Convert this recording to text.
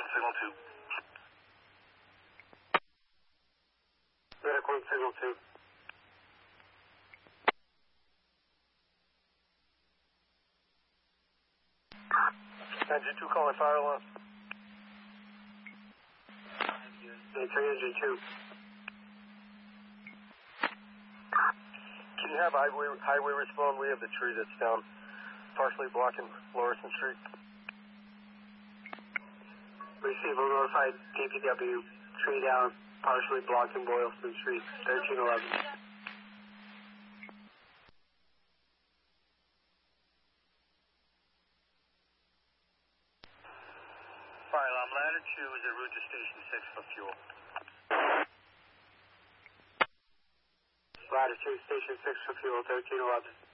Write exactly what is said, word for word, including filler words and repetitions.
signal two. Medic one, signal two. Engine two calling fire alarm. Answering engine two. Can you have highway, highway respond? We have the tree that's down, partially blocking Lorison Street. Receive a notified D P W. Tree down, partially blocking Boylston Street. thirteen eleven. Fire alarm, ladder two is en route to station six for fuel. Ladder two, station six for fuel, thirteen eleven.